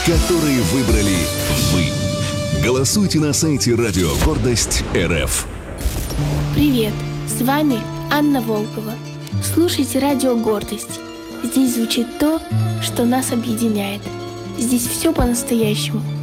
которые выбрали вы. Голосуйте на сайте «Радио Гордость РФ». Привет, с вами Анна Волкова. Слушайте «Радио Гордость». Здесь звучит то, что нас объединяет. Здесь все по-настоящему.